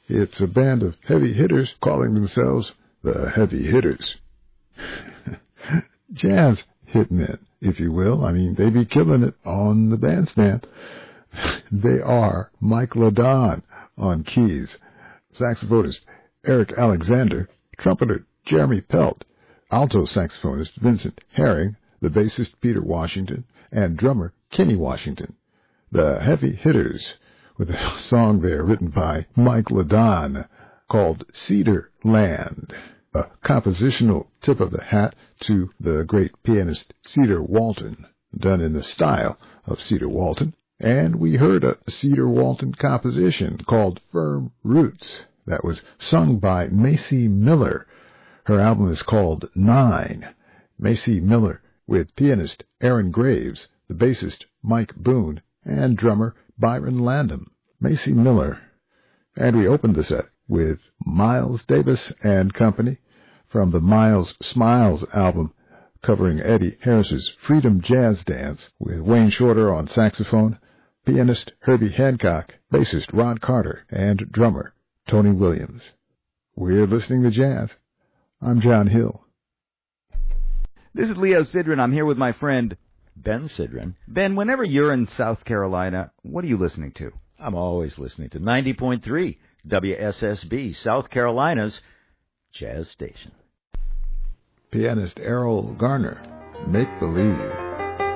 It's a band of heavy hitters calling themselves the Heavy Hitters. Jazz hitmen, if you will. I mean, they be killing it on the bandstand. They are Mike LaDon on keys, saxophonist Eric Alexander, trumpeter Jeremy Pelt, alto saxophonist Vincent Herring, the bassist Peter Washington, and drummer Kenny Washington. The Heavy Hitters, with a song there written by Mike LaDon called Cedar Land, a compositional tip of the hat to the great pianist Cedar Walton, done in the style of Cedar Walton. And we heard a Cedar Walton composition called Firm Roots that was sung by Macy Miller. Her album is called Nine. Macy Miller with pianist Aaron Graves, the bassist Mike Boone, and drummer Byron Landham. Macy Miller. And we opened the set with Miles Davis and Company from the Miles Smiles album, covering Eddie Harris's Freedom Jazz Dance, with Wayne Shorter on saxophone, pianist Herbie Hancock, bassist Ron Carter, and drummer Tony Williams. We're listening to jazz. I'm John Hill. This is Leo Sidran. I'm here with my friend Ben Sidran. Ben, whenever you're in South Carolina, what are you listening to? I'm always listening to 90.3 WSSB, South Carolina's jazz station. Pianist Errol Garner, Make Believe.